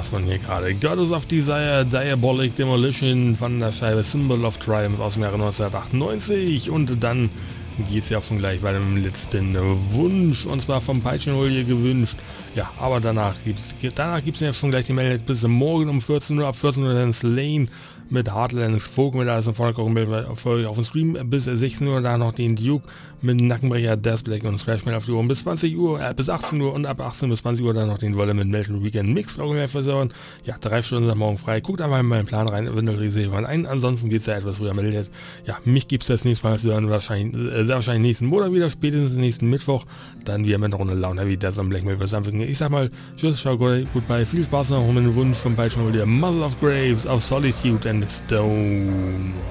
das waren hier gerade Goddess of Desire, Diabolic Demolition von der Scheibe Symbol of Triumph aus dem Jahre 1998 und dann geht es ja auch schon gleich weiter mit dem letzten Wunsch und zwar vom Peitschenholier gewünscht. Ja, aber danach gibt's ja schon gleich die Meldung bis morgen um 14 Uhr, ab 14 Uhr dann Slain mit Heartlands Folk mit alles im Folge auf dem Stream bis 16 Uhr, da noch den Duke mit Nackenbrecher, Deathblack und Splashman auf die Ohren bis 20 Uhr, bis 18 Uhr und ab 18 bis 20 Uhr dann noch den Wolle mit Melton Weekend Mix versorgen. Ja, 3 Stunden sind morgen frei. Guckt einfach in meinen Plan rein, wenn ein. Ansonsten geht's ja etwas früher meldet. Ja, mich gibt's das nächste Mal sehr wahrscheinlich nächsten Monat wieder, spätestens nächsten Mittwoch, dann wieder mit einer Runde Laune wie das am Black Metal. Ich sag mal, tschüss, ciao, goodbye, viel Spaß noch mit dem Wunsch vom Peitschenholier Mother of Graves auf Solitude and Stone.